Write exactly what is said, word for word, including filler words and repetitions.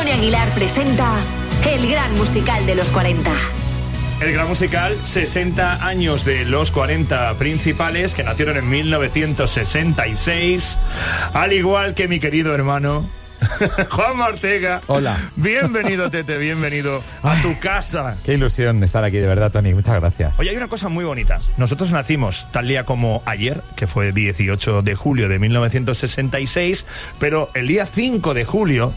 Tony Aguilar presenta el gran musical de los cuarenta. El gran musical, sesenta años de los cuarenta principales, que nacieron en mil novecientos sesenta y seis, al igual que mi querido hermano Juan Ortega. Hola. Bienvenido, Tete, bienvenido a Ay, tu casa. Qué ilusión estar aquí, de verdad, Tony. Muchas gracias. Oye, hay una cosa muy bonita. Nosotros nacimos tal día como ayer, que fue dieciocho de julio de mil novecientos sesenta y seis, pero el día cinco de julio